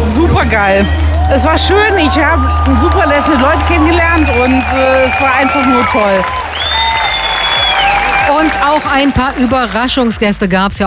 Super geil. Es war schön, ich habe super nette Leute kennengelernt und es war einfach nur toll. Und auch ein paar Überraschungsgäste gab es ja